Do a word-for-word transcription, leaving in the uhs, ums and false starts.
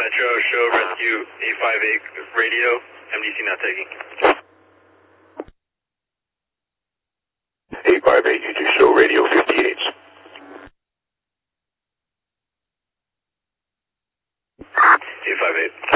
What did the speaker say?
Metro, show rescue eight five eight radio, M D C not taking. eight five eight, you do show radio fifty-eight. eight five eight.